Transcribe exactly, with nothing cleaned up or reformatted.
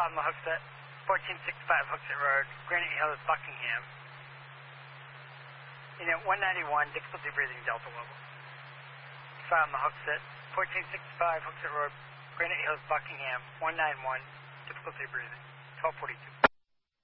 Bottom of Hookset, fourteen sixty-five Hookset Road, Granite Hills, Buckingham. Unit one ninety-one, difficulty breathing, Delta level. Bottom of Hookset, fourteen sixty-five Hookset Road, Granite Hills, Buckingham, one nine one, difficulty breathing, twelve forty-two.